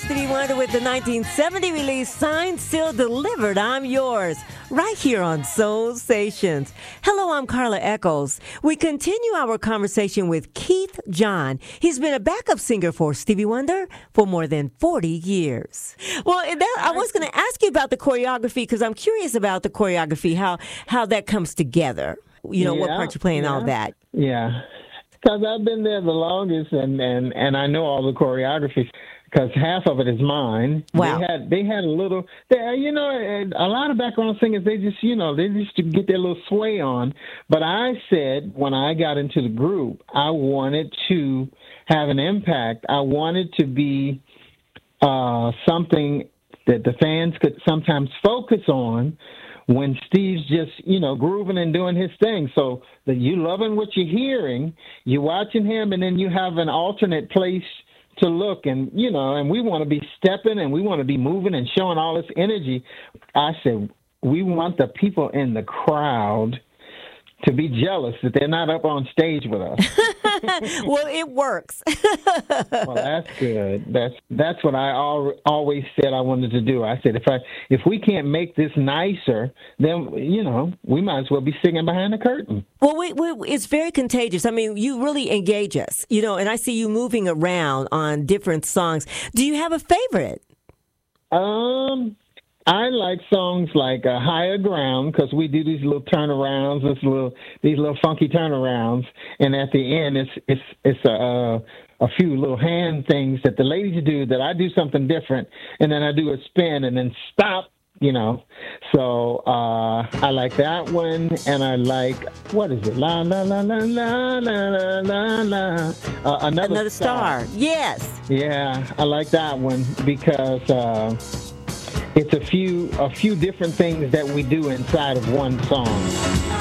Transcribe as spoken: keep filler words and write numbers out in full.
Stevie Wonder with the nineteen seventy release Signed, Sealed, Delivered, I'm Yours, right here on Soul Stations. Hello, I'm Carla Echols. We continue our conversation with Keith John. He's been a backup singer for Stevie Wonder for more than forty years. Well, that, I was going to ask you about the choreography because I'm curious about the choreography, how, how that comes together. You know, yeah, what part you play and yeah, all that. Yeah. Because I've been there the longest, and, and, and I know all the choreography, because half of it is mine. Wow. They had they had a little, they, you know, a lot of background singers, they just, you know, they just get their little sway on. But I said, when I got into the group, I wanted to have an impact. I wanted to be uh, something that the fans could sometimes focus on when Steve's just, you know, grooving and doing his thing. So that you loving what you're hearing, you're watching him, and then you have an alternate place to look. And, you know, and we want to be stepping and we want to be moving and showing all this energy. I said, we want the people in the crowd to be jealous that they're not up on stage with us. Well, it works. Well, that's good. That's that's what I al- always said I wanted to do. I said, if I if we can't make this nicer, then, you know, we might as well be singing behind the curtain. Well, we, we, it's very contagious. I mean, you really engage us, you know, and I see you moving around on different songs. Do you have a favorite? Um... I like songs like uh, Higher Ground, because we do these little turnarounds, this little these little funky turnarounds, and at the end it's it's it's a uh, a few little hand things that the ladies do that I do something different, and then I do a spin and then stop, you know. So uh, I like that one, and I like, what is it? La la la la la la la la. Uh, another Another star. star. Yes. Yeah, I like that one because. Uh, It's a few a few different things that we do inside of one song.